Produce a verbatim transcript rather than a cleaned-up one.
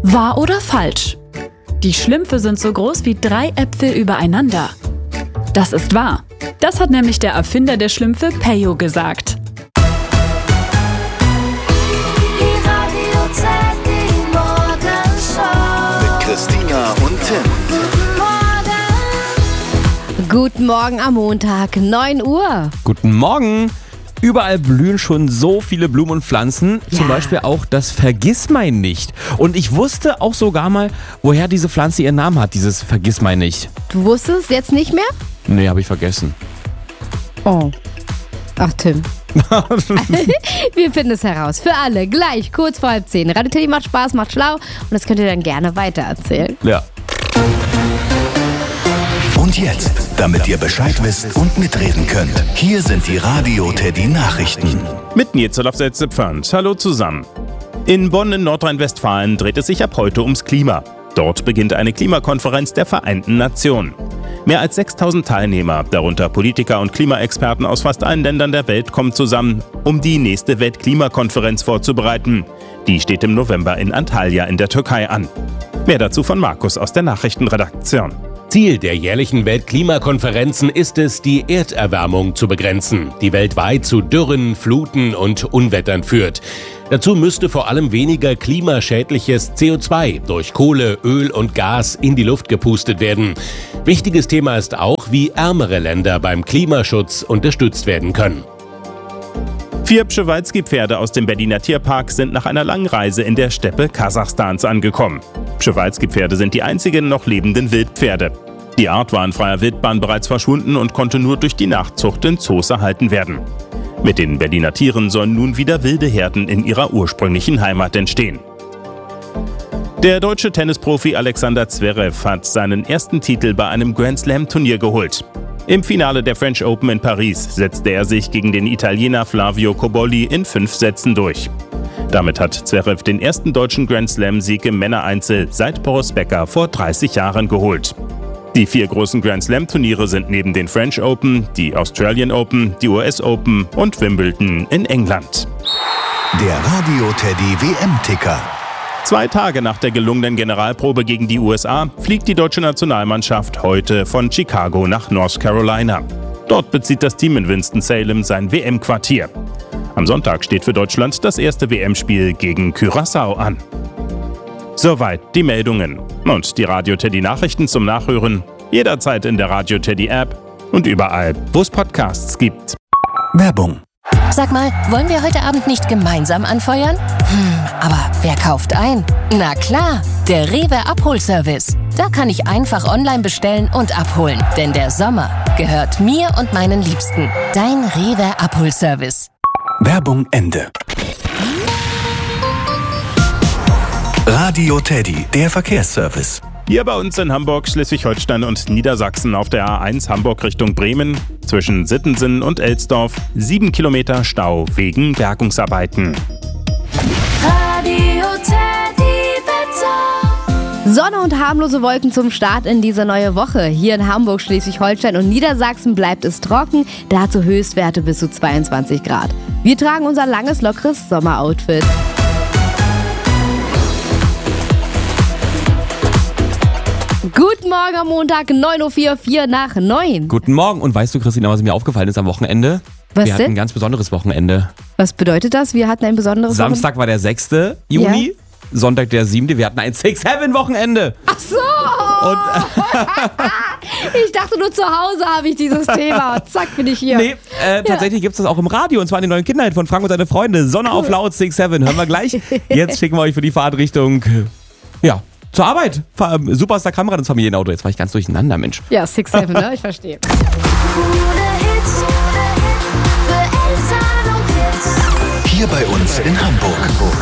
Wahr oder falsch? Die Schlümpfe sind so groß wie drei Äpfel übereinander. Das ist wahr. Das hat nämlich der Erfinder der Schlümpfe, Peyo, gesagt. Mit Christina und Tim. Guten Morgen am Montag, neun Uhr. Guten Morgen. Überall blühen schon so viele Blumen und Pflanzen, Ja. zum Beispiel auch das Vergissmeinnicht. Und ich wusste auch sogar mal, woher diese Pflanze ihren Namen hat, dieses Vergissmeinnicht. Du wusstest jetzt nicht mehr? Nee, habe ich vergessen. Oh. Ach, Tim. Wir finden es heraus. Für alle. Gleich, kurz vor halb zehn. Radio Teddy macht Spaß, macht schlau. Und das könnt ihr dann gerne weitererzählen. Ja. Und jetzt, damit ihr Bescheid wisst und mitreden könnt, hier sind die Radio Teddy Nachrichten. Mit Nils Olafsetze Pfand. Hallo zusammen. In Bonn in Nordrhein-Westfalen dreht es sich ab heute ums Klima. Dort beginnt eine Klimakonferenz der Vereinten Nationen. Mehr als sechstausend Teilnehmer, darunter Politiker und Klimaexperten aus fast allen Ländern der Welt, kommen zusammen, um die nächste Weltklimakonferenz vorzubereiten. Die steht im November in Antalya in der Türkei an. Mehr dazu von Markus aus der Nachrichtenredaktion. Ziel der jährlichen Weltklimakonferenzen ist es, die Erderwärmung zu begrenzen, die weltweit zu Dürren, Fluten und Unwettern führt. Dazu müsste vor allem weniger klimaschädliches C O zwei durch Kohle, Öl und Gas in die Luft gepustet werden. Wichtiges Thema ist auch, wie ärmere Länder beim Klimaschutz unterstützt werden können. Vier Przewalski-Pferde aus dem Berliner Tierpark sind nach einer langen Reise in der Steppe Kasachstans angekommen. Przewalski-Pferde sind die einzigen noch lebenden Wildpferde. Die Art war in freier Wildbahn bereits verschwunden und konnte nur durch die Nachzucht in Zoos erhalten werden. Mit den Berliner Tieren sollen nun wieder wilde Herden in ihrer ursprünglichen Heimat entstehen. Der deutsche Tennisprofi Alexander Zverev hat seinen ersten Titel bei einem Grand-Slam-Turnier geholt. Im Finale der French Open in Paris setzte er sich gegen den Italiener Flavio Cobolli in fünf Sätzen durch. Damit hat Zverev den ersten deutschen Grand-Slam-Sieg im Männereinzel seit Boris Becker vor dreißig Jahren geholt. Die vier großen Grand-Slam-Turniere sind neben den French Open, die Australian Open, die U S Open und Wimbledon in England. Der Radio Teddy W M-Ticker. Zwei Tage nach der gelungenen Generalprobe gegen die U S A fliegt die deutsche Nationalmannschaft heute von Chicago nach North Carolina. Dort bezieht das Team in Winston-Salem sein W M-Quartier. Am Sonntag steht für Deutschland das erste W M-Spiel gegen Curaçao an. Soweit die Meldungen. Und die Radio Teddy Nachrichten zum Nachhören jederzeit in der Radio Teddy App und überall, wo es Podcasts gibt. Werbung. Sag mal, wollen wir heute Abend nicht gemeinsam anfeuern? Hm, aber wer kauft ein? Na klar, der Rewe Abholservice. Da kann ich einfach online bestellen und abholen. Denn der Sommer gehört mir und meinen Liebsten. Dein Rewe Abholservice. Werbung Ende. Radio Teddy, der Verkehrsservice. Hier bei uns in Hamburg, Schleswig-Holstein und Niedersachsen auf der A eins Hamburg Richtung Bremen zwischen Sittensen und Elsdorf sieben Kilometer Stau wegen Bergungsarbeiten. Radio Teddy Wetter. Sonne und harmlose Wolken zum Start in diese neue Woche. Hier in Hamburg, Schleswig-Holstein und Niedersachsen bleibt es trocken, dazu Höchstwerte bis zu zweiundzwanzig Grad. Wir tragen unser langes, lockeres Sommeroutfit. Guten Morgen am Montag, neun Uhr vier, vier nach neun. Guten Morgen. Und weißt du, Christina, was mir aufgefallen ist am Wochenende? Was Wir hatten denn? ein ganz besonderes Wochenende. Was bedeutet das? Wir hatten ein besonderes Samstag war der sechste Juni, Sonntag der siebte Wir hatten ein Six-Heaven-Wochenende. Ach so! Und Ich dachte nur zu Hause habe ich dieses Thema. Zack, bin ich hier. nee, äh, tatsächlich gibt es das auch im Radio. Und zwar in den neuen Kinderhit von Frank und seine Freunde. Sonne auf laut, Six-Heaven. Hören wir gleich. Jetzt schicken wir euch für die Fahrt Richtung, ja, zur Arbeit. Fahr- Superstar Kamerad ins Familienauto. Jetzt war ich ganz durcheinander, Mensch. Ja, Six Seven, ne? Ich verstehe. Hier bei uns in Hamburg.